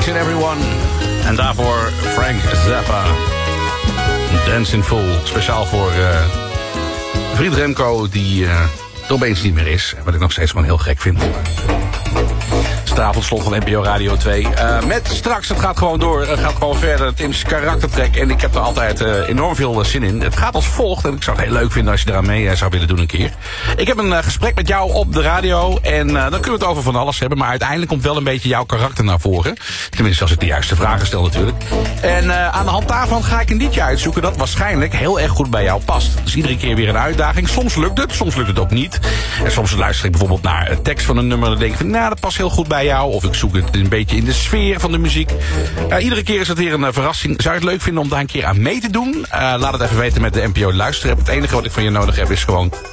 and everyone. En daarvoor Frank Zappa. Dancing Fool. Speciaal voor vriend Remco, die er opeens niet meer is. Wat ik nog steeds gewoon heel gek vind. Het is de avondslot van NPO Radio 2. Met straks, het gaat gewoon door. Het gaat gewoon verder. Tim's karaktertrek. En ik heb er altijd enorm veel zin in. Het gaat als volgt. En ik zou het heel leuk vinden als je eraan mee zou willen doen een keer. Ik heb een gesprek met jou op de radio. En dan kunnen we het over van alles hebben. Maar uiteindelijk komt wel een beetje jouw karakter naar voren. Tenminste, als ik de juiste vragen stel natuurlijk. En aan de hand daarvan ga ik een liedje uitzoeken dat waarschijnlijk heel erg goed bij jou past. Dus iedere keer weer een uitdaging. Soms lukt het ook niet. En soms luister ik bijvoorbeeld naar een tekst van een nummer. En dan denk ik van, nou, dat past heel goed bij jou. Of ik zoek het een beetje in de sfeer van de muziek. Iedere keer is het weer een verrassing. Zou je het leuk vinden om daar een keer aan mee te doen? Laat het even weten met de NPO Luisterapp. Het enige wat ik van je nodig heb is gewoon